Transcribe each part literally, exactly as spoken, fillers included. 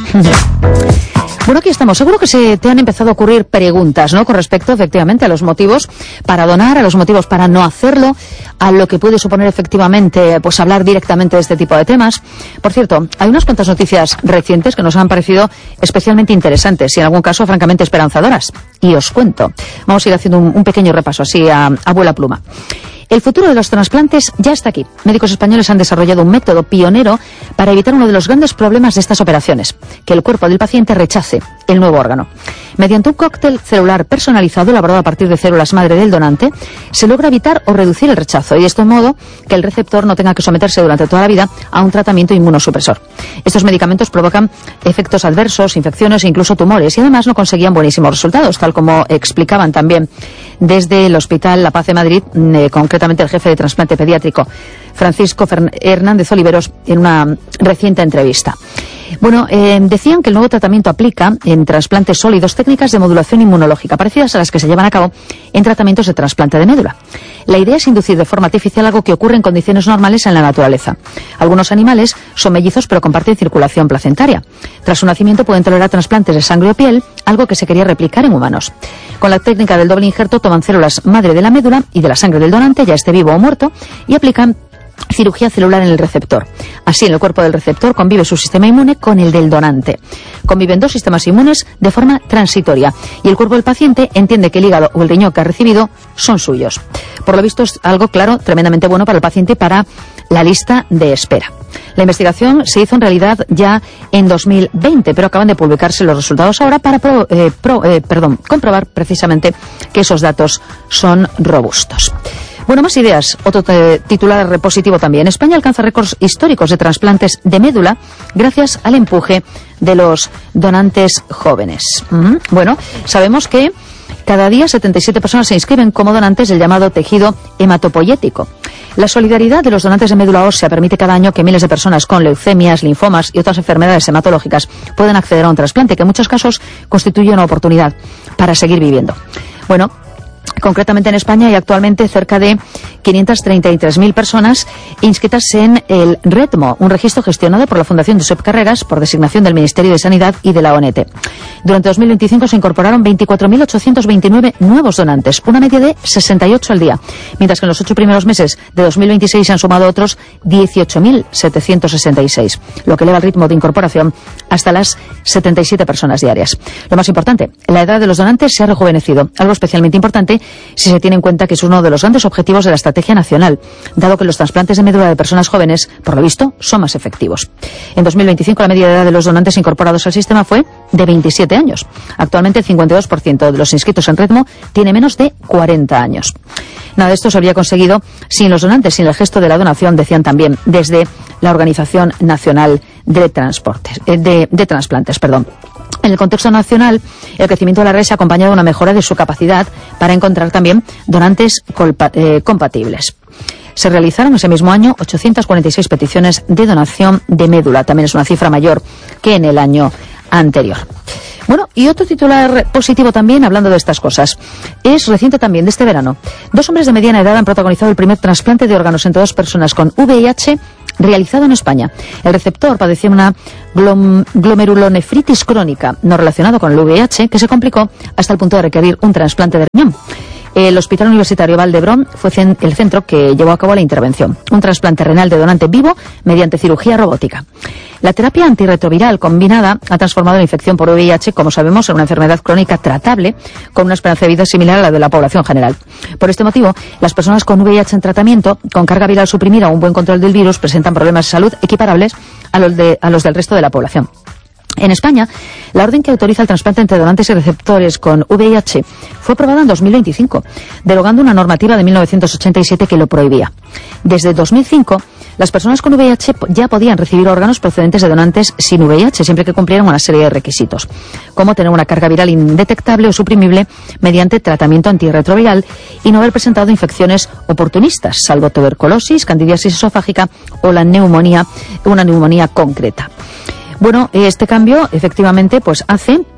Bueno, aquí estamos. Seguro que se te han empezado a ocurrir preguntas, ¿no?, con respecto, efectivamente, a los motivos para donar, a los motivos para no hacerlo, a lo que puede suponer, efectivamente, pues hablar directamente de este tipo de temas. Por cierto, hay unas cuantas noticias recientes que nos han parecido especialmente interesantes y, en algún caso, francamente esperanzadoras. Y os cuento. Vamos a ir haciendo un, un pequeño repaso, así, a, a vuela pluma. El futuro de los trasplantes ya está aquí. Médicos españoles han desarrollado un método pionero para evitar uno de los grandes problemas de estas operaciones, que el cuerpo del paciente rechace el nuevo órgano. Mediante un cóctel celular personalizado elaborado a partir de células madre del donante, se logra evitar o reducir el rechazo, y de este modo que el receptor no tenga que someterse durante toda la vida a un tratamiento inmunosupresor. Estos medicamentos provocan efectos adversos, infecciones e incluso tumores, y además no conseguían buenísimos resultados, tal como explicaban también desde el Hospital La Paz de Madrid, eh, concretamente el jefe de trasplante pediátrico, Francisco Fern- Hernández Oliveros, en una reciente entrevista. Bueno, eh, decían que el nuevo tratamiento aplica en trasplantes sólidos técnicas de modulación inmunológica, parecidas a las que se llevan a cabo en tratamientos de trasplante de médula. La idea es inducir de forma artificial algo que ocurre en condiciones normales en la naturaleza. Algunos animales son mellizos pero comparten circulación placentaria. Tras su nacimiento pueden tolerar trasplantes de sangre o piel, algo que se quería replicar en humanos. Con la técnica del doble injerto toman células madre de la médula y de la sangre del donante, ya esté vivo o muerto, y aplican cirugía celular en el receptor. Así, en el cuerpo del receptor convive su sistema inmune con el del donante. Conviven dos sistemas inmunes de forma transitoria y el cuerpo del paciente entiende que el hígado o el riñón que ha recibido son suyos. Por lo visto es algo, claro, tremendamente bueno para el paciente y para la lista de espera. La investigación se hizo en realidad ya en dos mil veinte, pero acaban de publicarse los resultados ahora para pro, eh, pro, eh, perdón, comprobar precisamente que esos datos son robustos. Bueno, más ideas. Otro titular positivo también. España alcanza récords históricos de trasplantes de médula gracias al empuje de los donantes jóvenes. Uh-huh. Bueno, sabemos que cada día setenta y siete personas se inscriben como donantes del llamado tejido hematopoyético. La solidaridad de los donantes de médula ósea permite cada año que miles de personas con leucemias, linfomas y otras enfermedades hematológicas puedan acceder a un trasplante, que en muchos casos constituye una oportunidad para seguir viviendo. Bueno, concretamente en España hay actualmente cerca de quinientas treinta y tres mil personas inscritas en el RETMO, un registro gestionado por la Fundación de Subcarreras por designación del Ministerio de Sanidad y de la O N T. Durante dos mil veinticinco se incorporaron veinticuatro mil ochocientos veintinueve nuevos donantes, una media de sesenta y ocho al día, mientras que en los ocho primeros meses de dos mil veintiséis se han sumado otros dieciocho mil setecientos sesenta y seis, lo que eleva el ritmo de incorporación hasta las setenta y siete personas diarias. Lo más importante, la edad de los donantes se ha rejuvenecido, algo especialmente importante si se tiene en cuenta que es uno de los grandes objetivos de la estrategia nacional, dado que los trasplantes de médula de personas jóvenes, por lo visto, son más efectivos. En dos mil veinticinco la media de edad de los donantes incorporados al sistema fue de veintisiete años. Actualmente el cincuenta y dos por ciento de los inscritos en RETMO tiene menos de cuarenta años. Nada de esto se habría conseguido sin los donantes, sin el gesto de la donación, decían también desde la Organización Nacional de Transportes, eh, de, de Transplantes, perdón. En el contexto nacional, el crecimiento de la red se ha acompañado de una mejora de su capacidad para encontrar también donantes colpa, eh, compatibles. Se realizaron ese mismo año ochocientas cuarenta y seis peticiones de donación de médula. También es una cifra mayor que en el año anterior. Bueno, y otro titular positivo también, hablando de estas cosas, es reciente también, de este verano. Dos hombres de mediana edad han protagonizado el primer trasplante de órganos entre dos personas con V I H realizado en España. El receptor padecía una glom glomerulonefritis crónica no relacionada con el V I H que se complicó hasta el punto de requerir un trasplante de riñón. El Hospital Universitario Valdebrón fue el centro que llevó a cabo la intervención. Un trasplante renal de donante vivo mediante cirugía robótica. La terapia antirretroviral combinada ha transformado la infección por V I H, como sabemos, en una enfermedad crónica tratable con una esperanza de vida similar a la de la población general. Por este motivo, las personas con V I H en tratamiento, con carga viral suprimida o un buen control del virus, presentan problemas de salud equiparables a los, de, a los del resto de la población. En España, la orden que autoriza el trasplante entre donantes y receptores con V I H fue aprobada en dos mil veinticinco, derogando una normativa de mil novecientos ochenta y siete que lo prohibía. Desde dos mil cinco, las personas con V I H ya podían recibir órganos procedentes de donantes sin V I H, siempre que cumplieran una serie de requisitos, como tener una carga viral indetectable o suprimible mediante tratamiento antirretroviral y no haber presentado infecciones oportunistas, salvo tuberculosis, candidiasis esofágica o la neumonía, una neumonía concreta. Bueno, este cambio efectivamente pues hace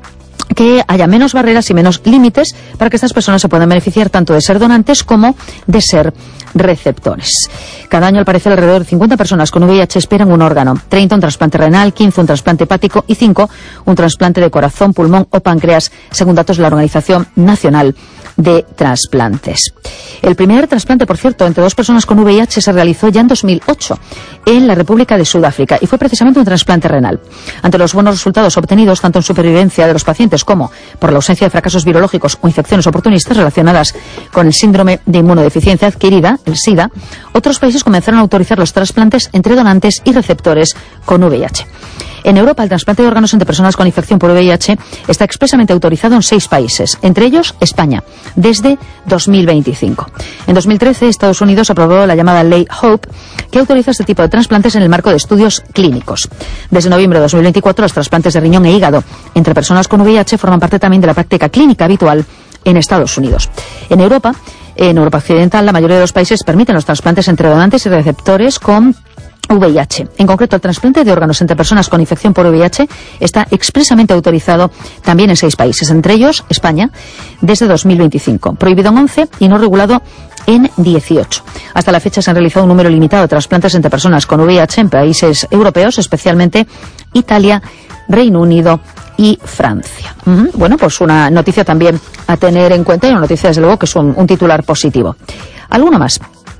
que haya menos barreras y menos límites para que estas personas se puedan beneficiar tanto de ser donantes como de ser receptores. Cada año, al parecer, alrededor de cincuenta personas con V I H esperan un órgano, treinta un trasplante renal, quince un trasplante hepático y cinco un trasplante de corazón, pulmón o páncreas, según datos de la Organización Nacional de Trasplantes. El primer trasplante, por cierto, entre dos personas con V I H se realizó ya en dos mil ocho en la República de Sudáfrica y fue precisamente un trasplante renal. Ante los buenos resultados obtenidos tanto en supervivencia de los pacientes como por la ausencia de fracasos virológicos o infecciones oportunistas relacionadas con el síndrome de inmunodeficiencia adquirida, el SIDA, otros países comenzaron a autorizar los trasplantes entre donantes y receptores con V I H. En Europa, el trasplante de órganos entre personas con infección por V I H está expresamente autorizado en seis países, entre ellos España, desde dos mil veinticinco. En dos mil trece, Estados Unidos aprobó la llamada Ley Hope, que autoriza este tipo de trasplantes en el marco de estudios clínicos. Desde noviembre de dos mil veinticuatro, los trasplantes de riñón e hígado entre personas con V I H forman parte también de la práctica clínica habitual en Estados Unidos. En Europa, en Europa Occidental, la mayoría de los países permiten los trasplantes entre donantes y receptores con V I H. En concreto, el trasplante de órganos entre personas con infección por V I H está expresamente autorizado también en seis países, entre ellos España, desde dos mil veinticinco. Prohibido en once y no regulado en dieciocho. Hasta la fecha se han realizado un número limitado de trasplantes entre personas con V I H en países europeos, especialmente Italia, Reino Unido y Francia. Uh-huh. Bueno, pues una noticia también a tener en cuenta y una noticia, desde luego, que es un, un titular positivo. ¿Alguno más?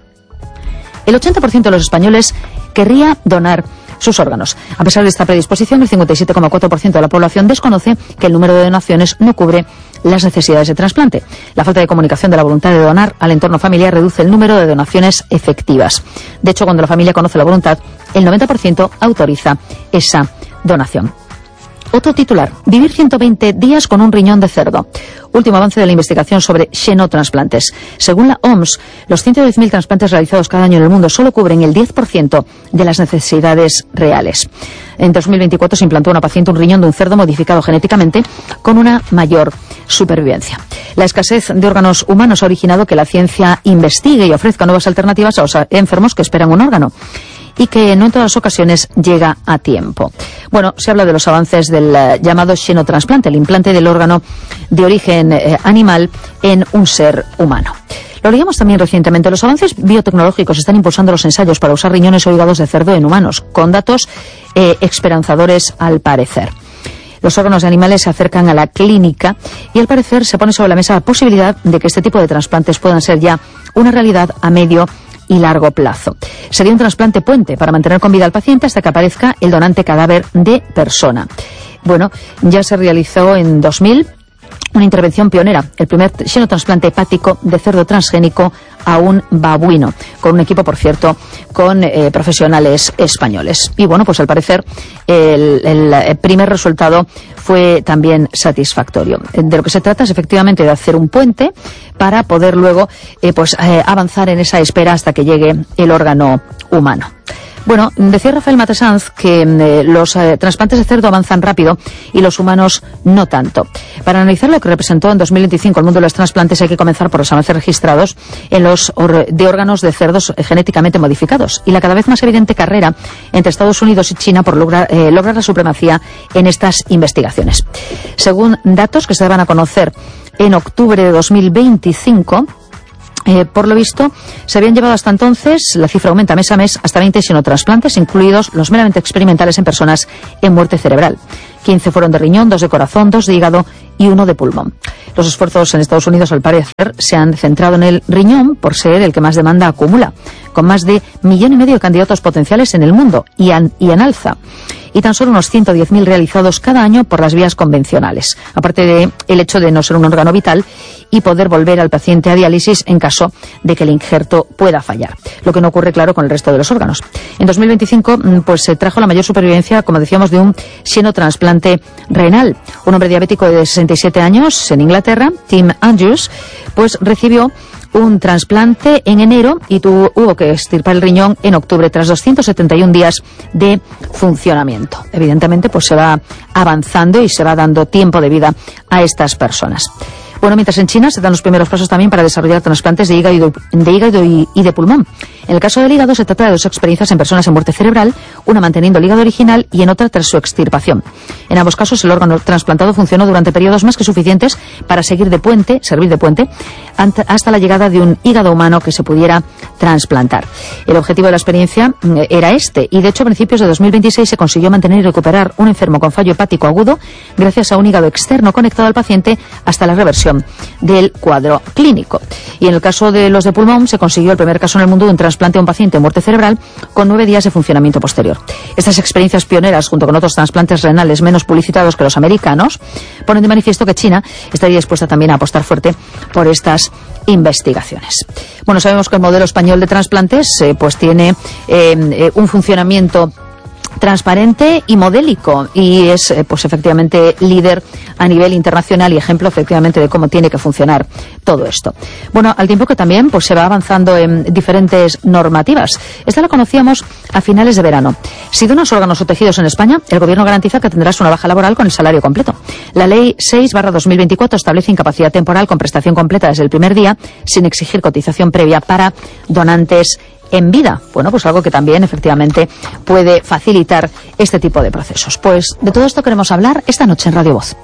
El ochenta por ciento de los españoles querría donar sus órganos. A pesar de esta predisposición, el cincuenta y siete coma cuatro por ciento de la población desconoce que el número de donaciones no cubre las necesidades de trasplante. La falta de comunicación de la voluntad de donar al entorno familiar reduce el número de donaciones efectivas. De hecho, cuando la familia conoce la voluntad, el noventa por ciento autoriza esa donación. Otro titular, vivir ciento veinte días con un riñón de cerdo. Último avance de la investigación sobre xenotransplantes. Según la O M S, los ciento diez mil trasplantes realizados cada año en el mundo solo cubren el diez por ciento de las necesidades reales. En dos mil veinticuatro se implantó a una paciente un riñón de un cerdo modificado genéticamente con una mayor supervivencia. La escasez de órganos humanos ha originado que la ciencia investigue y ofrezca nuevas alternativas a los enfermos que esperan un órgano, y que no en todas las ocasiones llega a tiempo. Bueno, se habla de los avances del uh, llamado xenotrasplante, el implante del órgano de origen eh, animal en un ser humano. Lo leíamos también recientemente. Los avances biotecnológicos están impulsando los ensayos para usar riñones o hígados de cerdo en humanos, con datos eh, esperanzadores al parecer. Los órganos de animales se acercan a la clínica y al parecer se pone sobre la mesa la posibilidad de que este tipo de trasplantes puedan ser ya una realidad a medio y largo plazo. Sería un trasplante puente para mantener con vida al paciente hasta que aparezca el donante cadáver de persona. Bueno, ya se realizó en dos mil una intervención pionera, el primer xenotrasplante hepático de cerdo transgénico a un babuino, con un equipo, por cierto, con eh, profesionales españoles. Y bueno, pues al parecer el, el primer resultado fue también satisfactorio. De lo que se trata es efectivamente de hacer un puente para poder luego eh, pues eh, avanzar en esa espera hasta que llegue el órgano humano. Bueno, decía Rafael Matesanz que eh, los eh, trasplantes de cerdo avanzan rápido y los humanos no tanto. Para analizar lo que representó en dos mil veinticinco el mundo de los trasplantes hay que comenzar por los avances registrados en los or- de órganos de cerdos eh, genéticamente modificados y la cada vez más evidente carrera entre Estados Unidos y China por lograr, eh, lograr la supremacía en estas investigaciones. Según datos que se van a conocer en octubre de dos mil veinticinco, Eh, por lo visto, se habían llevado hasta entonces, la cifra aumenta mes a mes, hasta veinte xenotrasplantes, incluidos los meramente experimentales en personas en muerte cerebral. quince fueron de riñón, dos de corazón, dos de hígado y uno de pulmón. Los esfuerzos en Estados Unidos, al parecer, se han centrado en el riñón por ser el que más demanda acumula, con más de millón y medio de candidatos potenciales en el mundo y, an, y en alza. Y tan solo unos ciento diez mil realizados cada año por las vías convencionales, aparte de el hecho de no ser un órgano vital y poder volver al paciente a diálisis en caso de que el injerto pueda fallar, lo que no ocurre, claro, con el resto de los órganos. En dos mil veinticinco, pues se trajo la mayor supervivencia, como decíamos, de un xenotrasplante renal. Un hombre diabético de sesenta y siete años en Inglaterra, Tim Andrews, pues recibió un trasplante en enero y tuvo, hubo que extirpar el riñón en octubre tras doscientos setenta y un días de funcionamiento. Evidentemente, pues se va avanzando y se va dando tiempo de vida a estas personas. Bueno, mientras en China se dan los primeros pasos también para desarrollar trasplantes de hígado, de hígado y, y de pulmón. En el caso del hígado se trata de dos experiencias en personas en muerte cerebral, una manteniendo el hígado original y en otra tras su extirpación. En ambos casos el órgano trasplantado funcionó durante periodos más que suficientes para seguir de puente, servir de puente, hasta la llegada de un hígado humano que se pudiera trasplantar. El objetivo de la experiencia era este, y de hecho a principios de dos mil veintiséis se consiguió mantener y recuperar un enfermo con fallo hepático agudo gracias a un hígado externo conectado al paciente hasta la reversión del cuadro clínico. Y en el caso de los de pulmón se consiguió el primer caso en el mundo de un trasplante a un paciente en muerte cerebral con nueve días de funcionamiento posterior. Estas experiencias pioneras, junto con otros trasplantes renales menos publicitados que los americanos, ponen de manifiesto que China estaría dispuesta también a apostar fuerte por estas investigaciones. Bueno, sabemos que el modelo español de trasplantes eh, pues tiene eh, eh, un funcionamiento transparente y modélico, y es eh, pues efectivamente líder a nivel internacional y ejemplo efectivamente de cómo tiene que funcionar todo esto. Bueno, al tiempo que también pues se va avanzando en diferentes normativas. Esta la conocíamos a finales de verano. Si donas órganos o tejidos en España, el gobierno garantiza que tendrás una baja laboral con el salario completo. La ley seis barra dos mil veinticuatro establece incapacidad temporal con prestación completa desde el primer día, sin exigir cotización previa para donantes en vida. Bueno, pues algo que también efectivamente puede facilitar este tipo de procesos. Pues de todo esto queremos hablar esta noche en Radio Voz.